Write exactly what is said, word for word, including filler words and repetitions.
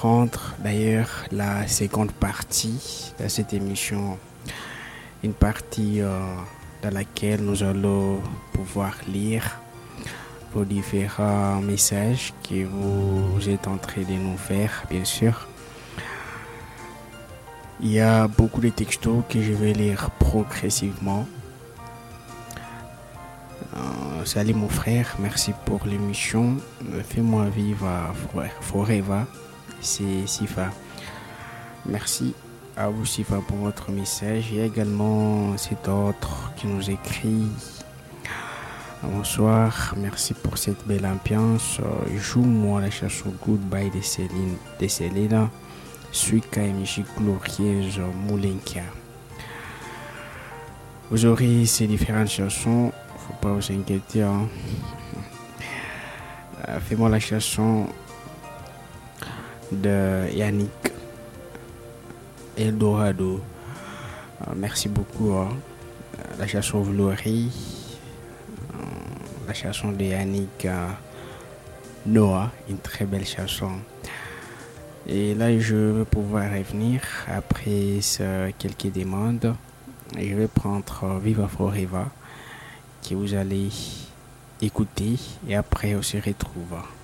prendre d'ailleurs la seconde partie de cette émission, une partie euh, dans laquelle nous allons pouvoir lire vos différents messages que vous êtes en train de nous faire, bien sûr. Il y a beaucoup de textos que je vais lire progressivement. Euh, salut mon frère, merci pour l'émission. Fais-moi vivre forever. C'est Sifa. Merci à vous Sifa pour votre message. Il y a également cet autre qui nous écrit. Bonsoir, merci pour cette belle ambiance. Joue-moi la chanson Goodbye de Céline, de Céline. Suika et musique glorieuse Moulenka. Vous aurez ces différentes chansons, faut pas vous inquiéter. Hein. Euh, Fais-moi la chanson de Yannick Eldorado. Euh, merci beaucoup. Hein. La chanson vous l'aurez. Euh, la chanson de Yannick euh, Noah, une très belle chanson. Et là, je vais pouvoir revenir après ce, quelques demandes. Et je vais prendre Viva Forever que vous allez écouter et après on se retrouve.